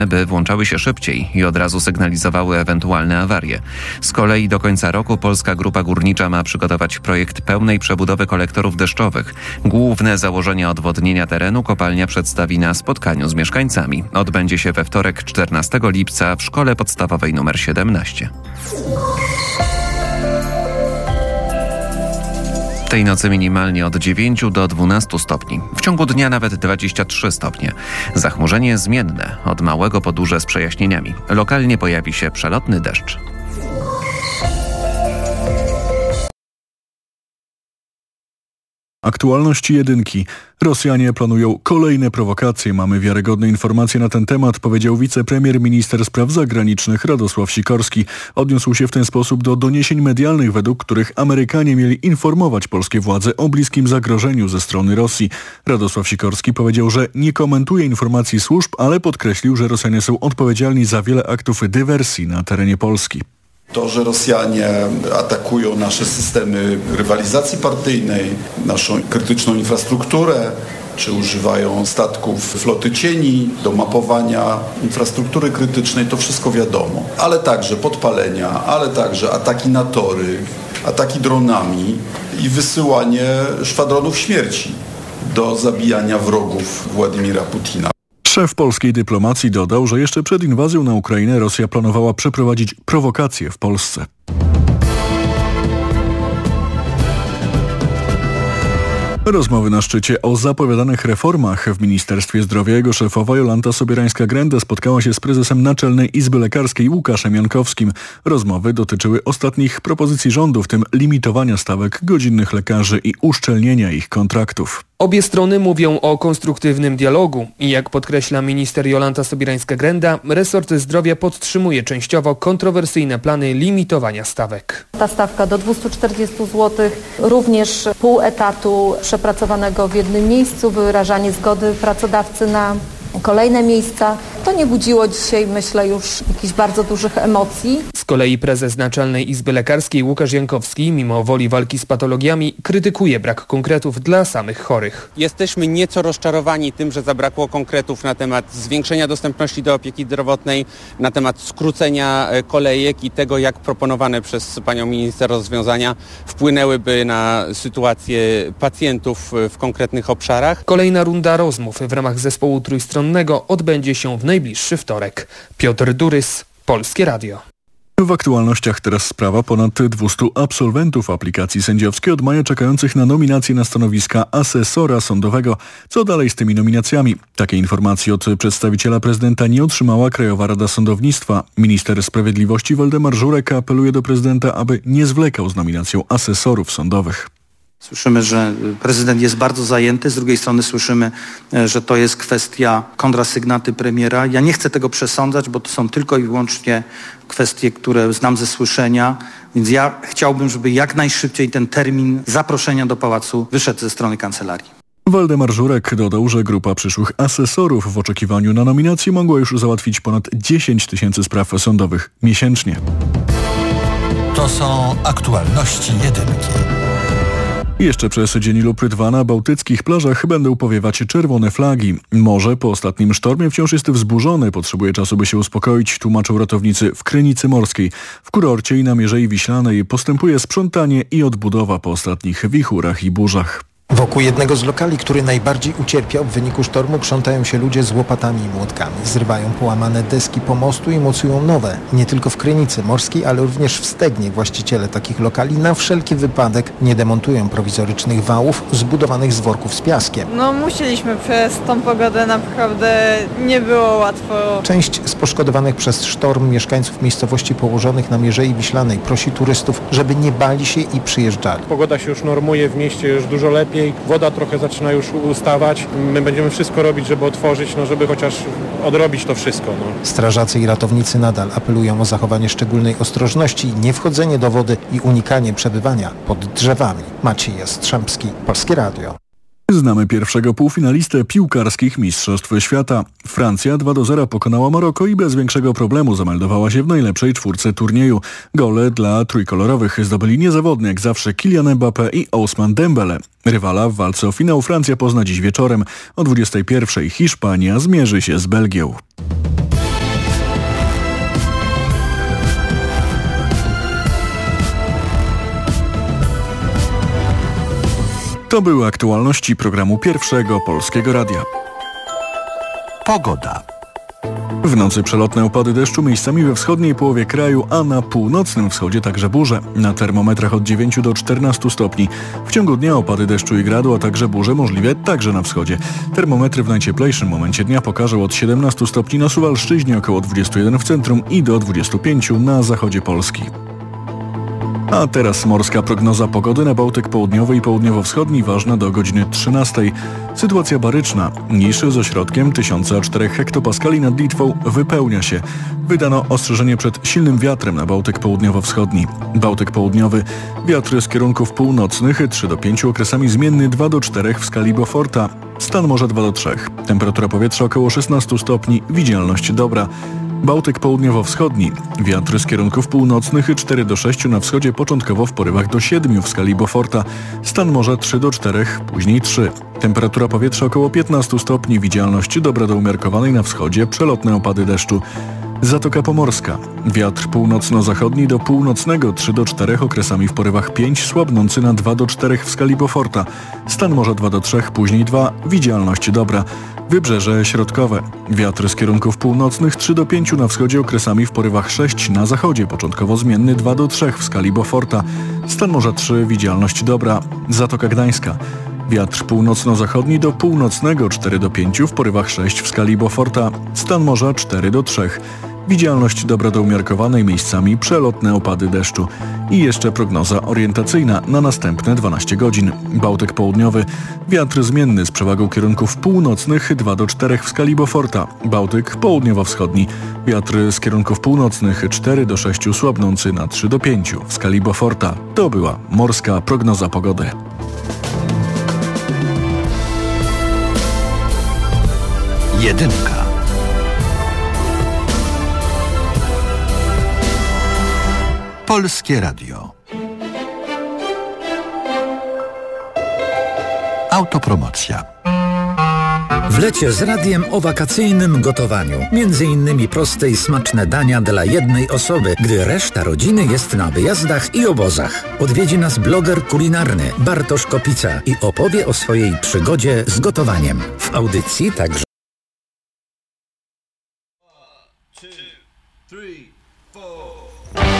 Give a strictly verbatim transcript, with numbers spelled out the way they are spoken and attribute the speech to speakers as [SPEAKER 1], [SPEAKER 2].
[SPEAKER 1] by włączały się szybciej i od razu sygnalizowały ewentualne awarie. Z kolei do końca roku Polska Grupa Górnicza ma przygotować projekt pełnej przebudowy kolektorów deszczowych. Główne założenia odwodnienia terenu kopalnia przedstawi na spotkaniu z mieszkańcami. Odbędzie się we wtorek czternastego lipca w Szkole Podstawowej nr siedemnaście. Tej nocy minimalnie od dziewięciu do dwunastu stopni. W ciągu dnia nawet dwadzieścia trzy stopnie. Zachmurzenie zmienne, od małego po duże z przejaśnieniami. Lokalnie pojawi się przelotny deszcz.
[SPEAKER 2] Aktualności jedynki. Rosjanie planują kolejne prowokacje. Mamy wiarygodne informacje na ten temat, powiedział wicepremier minister spraw zagranicznych Radosław Sikorski. Odniósł się w ten sposób do doniesień medialnych, według których Amerykanie mieli informować polskie władze o bliskim zagrożeniu ze strony Rosji. Radosław Sikorski powiedział, że nie komentuje informacji służb, ale podkreślił, że Rosjanie są odpowiedzialni za wiele aktów dywersji na terenie Polski.
[SPEAKER 3] To, że Rosjanie atakują nasze systemy rywalizacji partyjnej, naszą krytyczną infrastrukturę, czy używają statków floty cieni do mapowania infrastruktury krytycznej, to wszystko wiadomo. Ale także podpalenia, ale także ataki na tory, ataki dronami i wysyłanie szwadronów śmierci do zabijania wrogów Władimira Putina.
[SPEAKER 2] Szef polskiej dyplomacji dodał, że jeszcze przed inwazją na Ukrainę Rosja planowała przeprowadzić prowokacje w Polsce. Rozmowy na szczycie o zapowiadanych reformach w Ministerstwie Zdrowia. Jego szefowa Jolanta Sobierańska-Grenda spotkała się z prezesem Naczelnej Izby Lekarskiej Łukaszem Jankowskim. Rozmowy dotyczyły ostatnich propozycji rządu, w tym limitowania stawek godzinnych lekarzy i uszczelnienia ich kontraktów.
[SPEAKER 4] Obie strony mówią o konstruktywnym dialogu i jak podkreśla minister Jolanta Sobierańska-Grenda, resort zdrowia podtrzymuje częściowo kontrowersyjne plany limitowania stawek.
[SPEAKER 5] Ta stawka do dwieście czterdzieści złotych, również pół etatu przepracowanego w jednym miejscu, wyrażanie zgody pracodawcy na kolejne miejsca. To nie budziło dzisiaj, myślę, już jakichś bardzo dużych emocji.
[SPEAKER 4] Z kolei prezes Naczelnej Izby Lekarskiej Łukasz Jankowski, mimo woli walki z patologiami, krytykuje brak konkretów dla samych chorych.
[SPEAKER 6] Jesteśmy nieco rozczarowani tym, że zabrakło konkretów na temat zwiększenia dostępności do opieki zdrowotnej, na temat skrócenia kolejek i tego, jak proponowane przez panią minister rozwiązania wpłynęłyby na sytuację pacjentów w konkretnych obszarach.
[SPEAKER 4] Kolejna runda rozmów w ramach zespołu trójstronnego odbędzie się w najbliższy wtorek. Piotr Durys, Polskie Radio.
[SPEAKER 2] W aktualnościach teraz sprawa ponad dwustu absolwentów aplikacji sędziowskiej od maja czekających na nominację na stanowiska asesora sądowego. Co dalej z tymi nominacjami? Takie informacje od przedstawiciela prezydenta nie otrzymała Krajowa Rada Sądownictwa. Minister Sprawiedliwości Waldemar Żurek apeluje do prezydenta, aby nie zwlekał z nominacją asesorów sądowych.
[SPEAKER 7] Słyszymy, że prezydent jest bardzo zajęty, z drugiej strony słyszymy, że to jest kwestia kontrasygnaty premiera. Ja nie chcę tego przesądzać, bo to są tylko i wyłącznie kwestie, które znam ze słyszenia, więc ja chciałbym, żeby jak najszybciej ten termin zaproszenia do pałacu wyszedł ze strony kancelarii.
[SPEAKER 2] Waldemar Żurek dodał, że grupa przyszłych asesorów w oczekiwaniu na nominację mogła już załatwić ponad dziesięć tysięcy spraw sądowych miesięcznie.
[SPEAKER 8] To są aktualności jedynki.
[SPEAKER 2] Jeszcze przez dzień lub dwa na bałtyckich plażach będą powiewać czerwone flagi. Morze po ostatnim sztormie wciąż jest wzburzone, potrzebuje czasu, by się uspokoić, tłumaczą ratownicy w Krynicy Morskiej. W kurorcie i na Mierzei Wiślanej postępuje sprzątanie i odbudowa po ostatnich wichurach i burzach.
[SPEAKER 9] Wokół jednego z lokali, który najbardziej ucierpiał w wyniku sztormu, krzątają się ludzie z łopatami i młotkami. Zrywają połamane deski pomostu i mocują nowe. Nie tylko w Krynicy Morskiej, ale również w Stegnie właściciele takich lokali na wszelki wypadek nie demontują prowizorycznych wałów zbudowanych z worków z piaskiem.
[SPEAKER 10] No musieliśmy, przez tą pogodę naprawdę nie było łatwo.
[SPEAKER 9] Część z poszkodowanych przez sztorm mieszkańców miejscowości położonych na Mierzei Wiślanej prosi turystów, żeby nie bali się i przyjeżdżali.
[SPEAKER 11] Pogoda się już normuje w mieście już dużo lepiej. Woda trochę zaczyna już ustawać. My będziemy wszystko robić, żeby otworzyć, no żeby chociaż odrobić to wszystko. No.
[SPEAKER 9] Strażacy i ratownicy nadal apelują o zachowanie szczególnej ostrożności, niewchodzenie do wody i unikanie przebywania pod drzewami. Maciej Jastrzębski, Polskie Radio.
[SPEAKER 2] Znamy pierwszego półfinalistę piłkarskich Mistrzostw Świata. Francja dwa do zera pokonała Maroko i bez większego problemu zameldowała się w najlepszej czwórce turnieju. Gole dla trójkolorowych zdobyli niezawodnie jak zawsze Kylian Mbappé i Ousmane Dembele. Rywala w walce o finał Francja pozna dziś wieczorem. O dwudziestej pierwszej Hiszpania zmierzy się z Belgią. To były aktualności programu Pierwszego Polskiego Radia.
[SPEAKER 8] Pogoda.
[SPEAKER 2] W nocy przelotne opady deszczu miejscami we wschodniej połowie kraju, a na północnym wschodzie także burze. Na termometrach od dziewięciu do czternastu stopni. W ciągu dnia opady deszczu i gradu, a także burze możliwe także na wschodzie. Termometry w najcieplejszym momencie dnia pokażą od siedemnastu stopni na Suwalszczyźnie, około dwudziestu jeden w centrum i do dwudziestu pięciu na zachodzie Polski. A teraz morska prognoza pogody na Bałtyk Południowy i Południowo-Wschodni, ważna do godziny trzynastej. Sytuacja baryczna. Niszy z ośrodkiem tysiąc cztery hektopaskali nad Litwą wypełnia się. Wydano ostrzeżenie przed silnym wiatrem na Bałtyk Południowo-Wschodni. Bałtyk Południowy. Wiatry z kierunków północnych trzy do pięciu, okresami zmienny dwa do czterech w skali Beauforta. Stan morza dwa do trzech. Temperatura powietrza około szesnastu stopni. Widzialność dobra. Bałtyk Południowo-Wschodni. Wiatry z kierunków północnych cztery do sześciu, na wschodzie początkowo w porywach do siedmiu w skali Beauforta. Stan morza trzy do czterech, później trzy. Temperatura powietrza około piętnastu stopni, widzialność dobra do umiarkowanej, na wschodzie przelotne opady deszczu. Zatoka Pomorska. Wiatr północno-zachodni do północnego trzy do czterech, okresami w porywach pięć, słabnący na dwa do czterech w skali Beauforta. Stan morza dwa do trzech, później dwa, widzialność dobra. Wybrzeże środkowe. Wiatr z kierunków północnych trzy do pięciu, na wschodzie okresami w porywach sześć, na zachodzie początkowo zmienny dwa do trzech w skali Beauforta. Stan morza trzy, widzialność dobra. Zatoka Gdańska. Wiatr północno-zachodni do północnego cztery do pięciu, w porywach sześć w skali Beauforta. Stan morza cztery do trzech. Widzialność dobra do umiarkowanej, miejscami przelotne opady deszczu. I jeszcze prognoza orientacyjna na następne dwanaście godzin. Bałtyk Południowy. Wiatr zmienny z przewagą kierunków północnych dwa do czterech w skali Beauforta. Bałtyk Południowo-Wschodni. Wiatr z kierunków północnych cztery do sześciu, słabnący na trzy do pięciu w skali Beauforta. To była morska prognoza pogody.
[SPEAKER 8] Jedynka. Polskie Radio. Autopromocja.
[SPEAKER 12] W lecie z radiem o wakacyjnym gotowaniu. Między innymi proste i smaczne dania dla jednej osoby, gdy reszta rodziny jest na wyjazdach i obozach. Odwiedzi nas bloger kulinarny Bartosz Kopica i opowie o swojej przygodzie z gotowaniem. W audycji także